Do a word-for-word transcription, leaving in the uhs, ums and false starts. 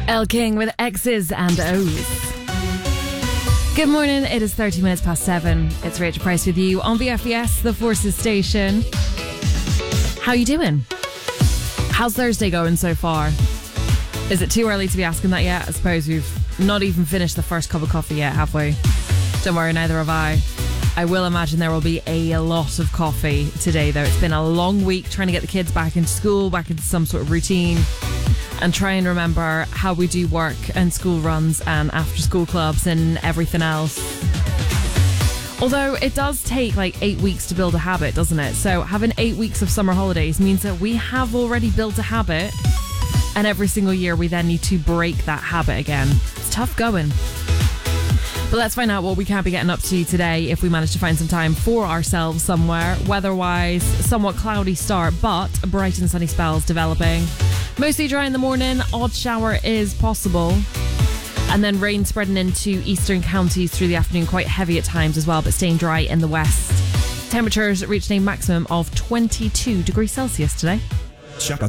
Elle King with X's and O's. Good morning, it is thirty minutes past seven. It's Rachel Price with you on the F E S, the Forces station. How you doing? How's Thursday going so far? Is it too early to be asking that yet? I suppose we've not even finished the first cup of coffee yet, have we? Don't worry, neither have I. I will imagine there will be a lot of coffee today, though. It's been a long week trying to get the kids back into school, back into some sort of routine, and try and remember how we do work and school runs and after school clubs and everything else. Although it does take like eight weeks to build a habit, doesn't it? So having eight weeks of summer holidays means that we have already built a habit, and every single year we then need to break that habit again. It's tough going. But let's find out what we can be getting up to today if we manage to find some time for ourselves somewhere. Weather-wise, somewhat cloudy start, but bright and sunny spells developing. Mostly dry in the morning, odd shower is possible. And then rain spreading into eastern counties through the afternoon, quite heavy at times as well, but staying dry in the west. Temperatures reaching a maximum of twenty-two degrees Celsius today.